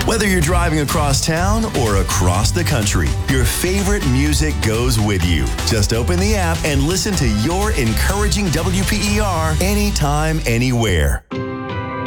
Whether you're driving across town or across the country, your favorite music goes with you. Just open the app and listen to your encouraging WPER anytime, anywhere.